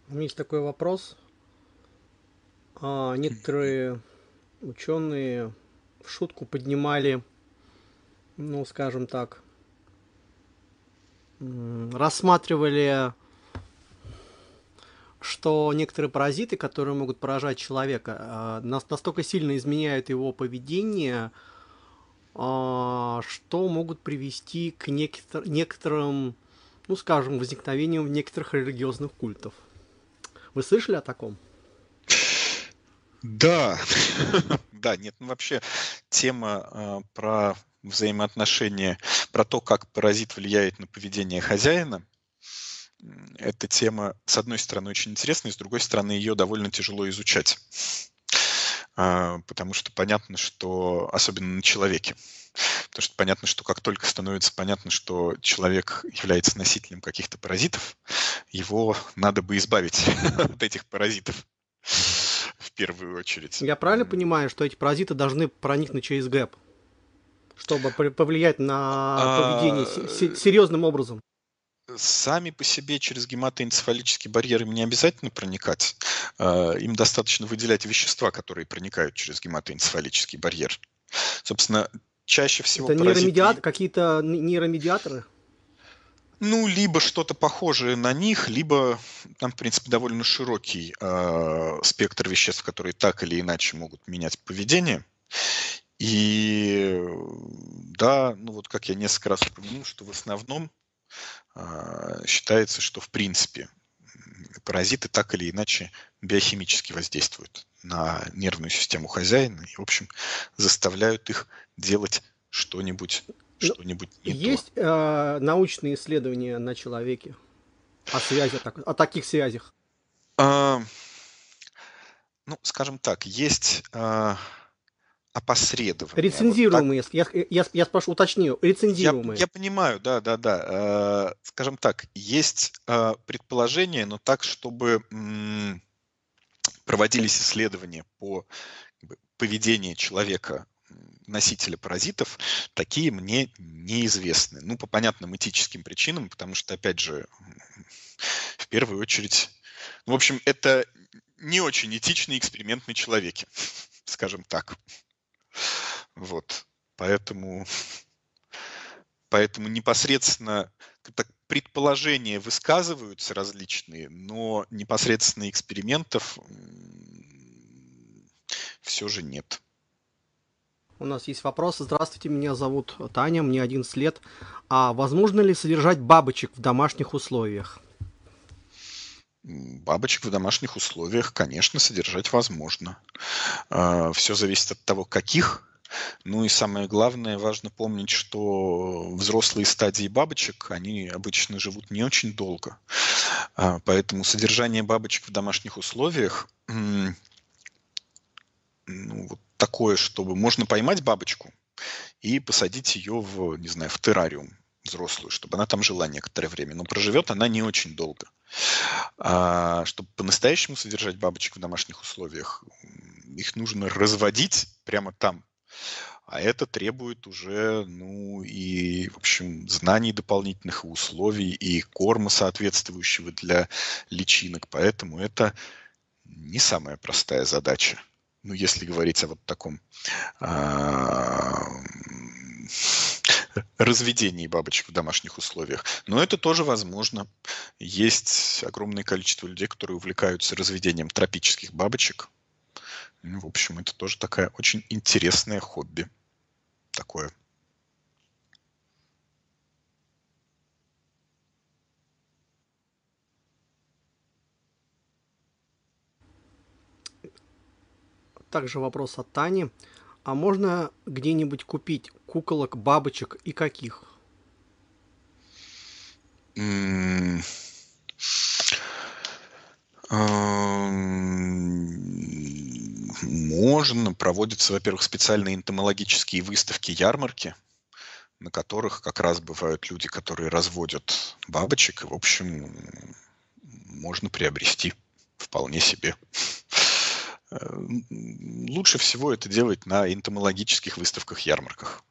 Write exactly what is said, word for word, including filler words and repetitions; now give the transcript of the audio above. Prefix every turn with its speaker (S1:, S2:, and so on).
S1: У меня есть такой вопрос. А, некоторые ученые в шутку поднимали, ну, скажем так, м, рассматривали, что некоторые паразиты, которые могут поражать человека, а, нас- настолько сильно изменяют его поведение, а, что могут привести к некотор- некоторым, ну, скажем, возникновению некоторых религиозных культов. Вы слышали о таком?
S2: Да, да, нет, ну вообще тема а, про взаимоотношения, про то, как паразит влияет на поведение хозяина, м, эта тема, с одной стороны, очень интересная, с другой стороны, ее довольно тяжело изучать. А, Потому что понятно, что, особенно на человеке, потому что понятно, что как только становится понятно, что человек является носителем каких-то паразитов, его надо бы избавить от этих паразитов в первую очередь.
S1: Я правильно понимаю, что эти паразиты должны проникнуть через гэп, чтобы пр- повлиять на поведение
S2: А,
S1: се- се- серьезным образом?
S2: Сами по себе через гематоэнцефалический барьер им не обязательно проникать. А, Им достаточно выделять вещества, которые проникают через гематоэнцефалический барьер. Собственно, чаще всего
S1: Это
S2: паразиты,
S1: нейромедиат,
S2: и-
S1: какие-то н- нейромедиаторы?
S2: ну, либо что-то похожее на них, либо там, в принципе, довольно широкий а, спектр веществ, которые так или иначе могут менять поведение. И э, да, ну вот как я несколько раз упомянул, что в основном а, считается, что в принципе м, паразиты так или иначе биохимически воздействуют на нервную систему хозяина и, в общем, заставляют их делать что-нибудь,
S1: Ну,
S2: что-нибудь не то.
S1: есть э, научные исследования на человеке о связи, о, так- о таких связях?
S2: А, ну, скажем так, есть а, опосредованные, а вот так
S1: Рецензируемые, я, я, я спрошу, уточню,
S2: я,
S1: рецензируемые.
S2: я понимаю, да, да, да. А, скажем так, есть а, предположение, но так, чтобы м, проводились исследования по как бы, поведению человека, м, носителя паразитов, такие мне неизвестны. Ну, по понятным этическим причинам, потому что, опять же, м, в первую очередь, ну, в общем, это не очень этичный эксперимент на человеке, скажем так. Вот. Поэтому, поэтому непосредственно так, предположения высказываются различные, но непосредственно экспериментов все же нет.
S1: У нас есть вопрос. Здравствуйте, меня зовут Таня, мне одиннадцать лет. А возможно ли содержать бабочек в домашних условиях?
S2: М, Бабочек в домашних условиях, конечно, содержать возможно. Все зависит от того, каких. Ну и самое главное, важно помнить, что взрослые стадии бабочек, они обычно живут не очень долго. А, Поэтому содержание бабочек в домашних условиях, м, ну, вот такое, чтобы можно поймать бабочку и посадить ее в, не знаю, в террариум взрослую, чтобы она там жила некоторое время. Но проживет она не очень долго. А чтобы по-настоящему содержать бабочек в домашних условиях, м, их нужно разводить прямо там. А это требует уже, ну, и, в общем, знаний дополнительных, и условий, и корма соответствующего для личинок. Поэтому это не самая простая задача. Ну, если говорить о вот таком а, разведении бабочек в домашних условиях. Но это тоже возможно. Есть огромное количество людей, которые увлекаются разведением тропических бабочек. Ну, в общем, это тоже такая очень интересное хобби. Такое.
S1: Также вопрос от Тани. А можно где-нибудь купить куколок, бабочек и каких?
S2: М, ам, Можно. Проводятся, во-первых, специальные энтомологические выставки, ярмарки, на которых как раз бывают люди, которые разводят бабочек. И, в общем, можно приобрести вполне себе. Э, Лучше всего это делать на энтомологических выставках, ярмарках.